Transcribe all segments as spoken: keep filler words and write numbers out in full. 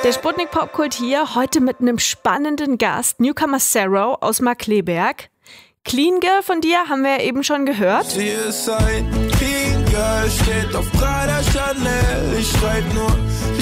Der Sputnik Popkult hier, heute mit einem spannenden Gast, Newcomer Sero aus Markkleeberg. Clean Girl von dir haben wir ja eben schon gehört. Sie ist ein Clean Girl, steht auf Prada Chanel. Ich schreib nur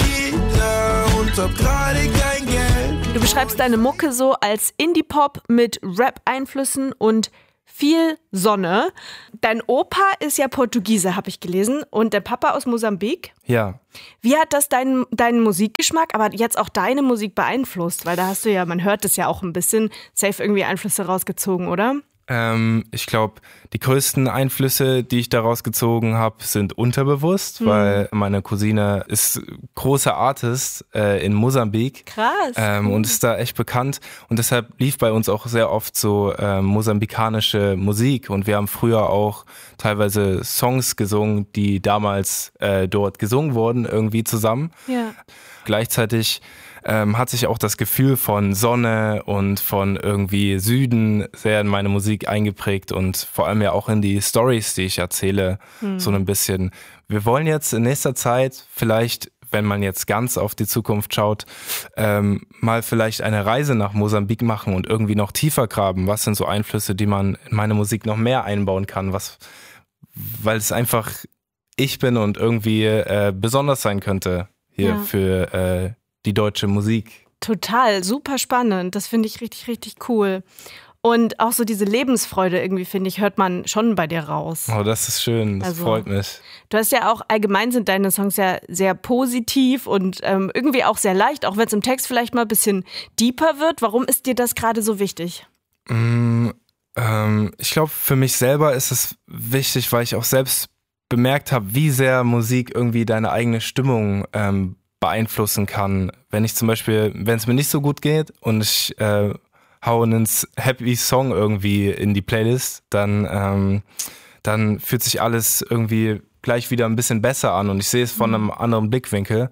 Lieder und hab gerade kein Geld. Du beschreibst deine Mucke so als Indie-Pop mit Rap-Einflüssen und viel Sonne. Dein Opa ist ja Portugiese, habe ich gelesen, und der Papa aus Mosambik. Ja. Wie hat das deinen, deinen Musikgeschmack, aber jetzt auch deine Musik beeinflusst? Weil da hast du ja, man hört es ja auch ein bisschen, safe irgendwie Einflüsse rausgezogen, oder? Ähm, ich glaube, die größten Einflüsse, die ich daraus gezogen habe, sind unterbewusst, mhm. weil meine Cousine ist großer Artist äh, in Mosambik. Krass. Ähm, mhm. Und ist da echt bekannt. Und deshalb lief bei uns auch sehr oft so ähm, mosambikanische Musik. Und wir haben früher auch teilweise Songs gesungen, die damals äh, dort gesungen wurden, irgendwie zusammen. Ja. Gleichzeitig ähm, hat sich auch das Gefühl von Sonne und von irgendwie Süden sehr in meine Musik eingeprägt und vor allem ja auch in die Storys, die ich erzähle, hm. so ein bisschen. Wir wollen jetzt in nächster Zeit vielleicht, wenn man jetzt ganz auf die Zukunft schaut, ähm, mal vielleicht eine Reise nach Mosambik machen und irgendwie noch tiefer graben. Was sind so Einflüsse, die man in meine Musik noch mehr einbauen kann, was, weil es einfach ich bin und irgendwie äh, besonders sein könnte hier ja. für äh, die deutsche Musik. Total, super spannend. Das finde ich richtig, richtig cool. Und auch so diese Lebensfreude irgendwie, finde ich, hört man schon bei dir raus. Oh, das ist schön, das also, freut mich. Du hast ja auch, allgemein sind deine Songs ja sehr positiv und ähm, irgendwie auch sehr leicht, auch wenn es im Text vielleicht mal ein bisschen deeper wird. Warum ist dir das gerade so wichtig? Mm, ähm, ich glaube, für mich selber ist es wichtig, weil ich auch selbst bemerkt habe, wie sehr Musik irgendwie deine eigene Stimmung ähm, beeinflussen kann. Wenn ich zum Beispiel, wenn es mir nicht so gut geht und ich äh, hau einen Happy Song irgendwie in die Playlist, dann, ähm, dann fühlt sich alles irgendwie gleich wieder ein bisschen besser an und ich sehe es von einem anderen Blickwinkel.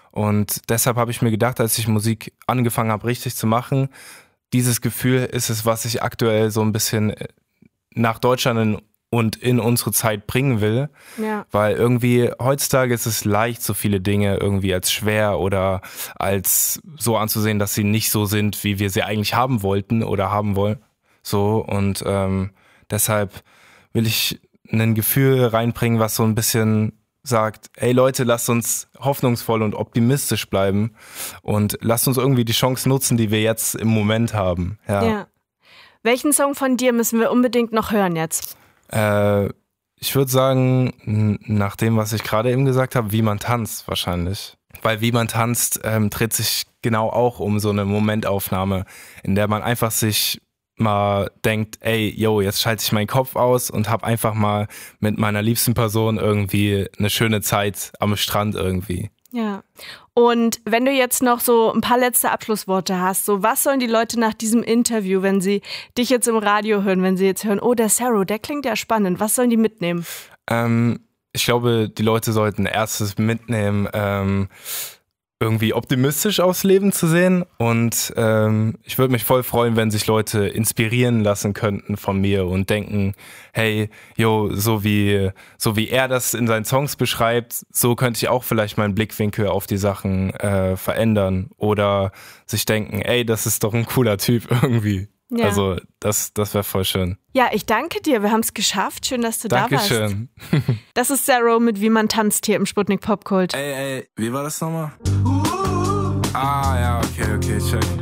Und deshalb habe ich mir gedacht, als ich Musik angefangen habe, richtig zu machen, dieses Gefühl ist es, was ich aktuell so ein bisschen nach Deutschland in und in unsere Zeit bringen will, ja. weil irgendwie heutzutage ist es leicht, so viele Dinge irgendwie als schwer oder als so anzusehen, dass sie nicht so sind, wie wir sie eigentlich haben wollten oder haben wollen. So und ähm, deshalb will ich ein Gefühl reinbringen, was so ein bisschen sagt, hey Leute, lasst uns hoffnungsvoll und optimistisch bleiben und lasst uns irgendwie die Chance nutzen, die wir jetzt im Moment haben. Ja. ja. Welchen Song von dir müssen wir unbedingt noch hören jetzt? Äh, ich würde sagen, n- nach dem, was ich gerade eben gesagt habe, wie man tanzt wahrscheinlich. Weil wie man tanzt, ähm, dreht sich genau auch um so eine Momentaufnahme, in der man einfach sich mal denkt, ey, yo, jetzt schalte ich meinen Kopf aus und hab einfach mal mit meiner liebsten Person irgendwie eine schöne Zeit am Strand irgendwie. Ja. Und wenn du jetzt noch so ein paar letzte Abschlussworte hast, so was sollen die Leute nach diesem Interview, wenn sie dich jetzt im Radio hören, wenn sie jetzt hören, oh, der Sero, der klingt ja spannend, was sollen die mitnehmen? Ähm, ich glaube, die Leute sollten erstes mitnehmen, ähm, irgendwie optimistisch aufs Leben zu sehen und ähm, ich würde mich voll freuen, wenn sich Leute inspirieren lassen könnten von mir und denken, hey, yo, so wie so wie er das in seinen Songs beschreibt, so könnte ich auch vielleicht meinen Blickwinkel auf die Sachen äh, verändern oder sich denken, ey, das ist doch ein cooler Typ irgendwie. Ja. Also das, das wäre voll schön. Ja, ich danke dir, wir haben es geschafft. Schön, dass du Dankeschön. da warst. Das ist Sero mit Wie man tanzt hier im Sputnik Popkult. Ey, ey, wie war das nochmal? Ah, ja, okay, okay, check.